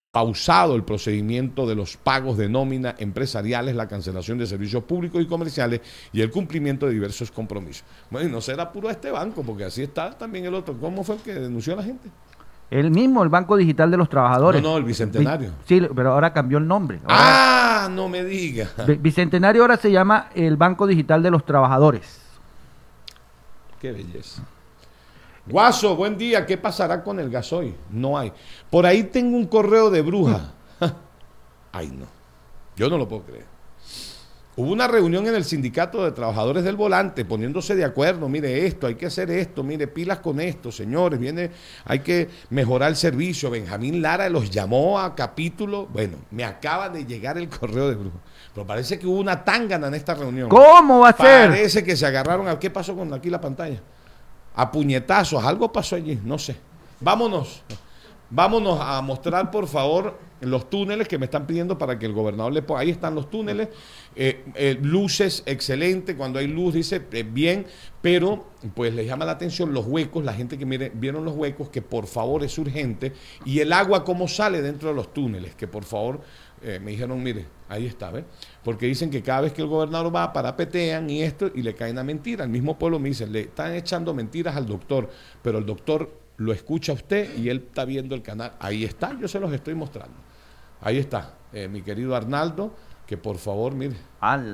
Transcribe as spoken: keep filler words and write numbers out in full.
pausado el procedimiento de los pagos de nómina empresariales, la cancelación de servicios públicos y comerciales y el cumplimiento de diversos compromisos. Bueno, y no será puro este banco, porque así está también el otro. ¿Cómo fue el que denunció a la gente? El mismo, el Banco Digital de los Trabajadores. No, no, el Bicentenario. Sí, pero ahora cambió el nombre. Ahora, ¡Ah! No me diga. Bicentenario ahora se llama el Banco Digital de los Trabajadores. Qué belleza. Guaso, buen día. ¿Qué pasará con el gasoil? No hay. Por ahí tengo un correo de bruja. Ay, no. Yo no lo puedo creer. Hubo una reunión en el sindicato de trabajadores del volante poniéndose de acuerdo. Mire esto, hay que hacer esto. Mire, pilas con esto, señores. Viene, hay que mejorar el servicio. Benjamín Lara los llamó a capítulo. Bueno, me acaba de llegar el correo de bruja. Pero parece que hubo una tángana en esta reunión. ¿Cómo va a ser? Parece que se agarraron. ¿A qué pasó con aquí la pantalla? A puñetazos, algo pasó allí, no sé. Vámonos, vámonos a mostrar por favor los túneles que me están pidiendo para que el gobernador le ponga. Ahí están los túneles, eh, eh, luces, excelente, cuando hay luz dice eh, bien, pero pues les llama la atención los huecos, la gente que mire, vieron los huecos, que por favor es urgente, y el agua cómo sale dentro de los túneles, que por favor... Eh, me dijeron, mire, ahí está, ¿ves? Porque dicen que cada vez que el gobernador va, parapetean y esto, y le caen a mentira. El mismo pueblo me dice, le están echando mentiras al doctor, pero el doctor lo escucha a usted y él está viendo el canal. Ahí está, yo se los estoy mostrando. Ahí está, eh, mi querido Arnaldo, que por favor, mire.